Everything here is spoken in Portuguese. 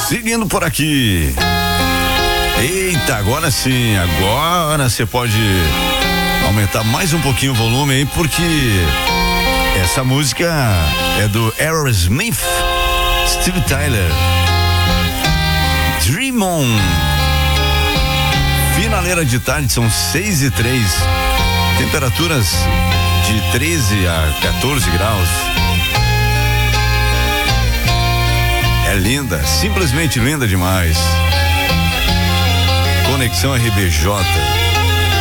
Seguindo por aqui. Eita, agora sim, agora você pode aumentar mais um pouquinho o volume aí, porque essa música é do Aerosmith, Steve Tyler, Dream On. Finaleira de tarde, são 6:03, temperaturas de 13 a 14 graus. É linda, simplesmente linda demais. Conexão RBJ.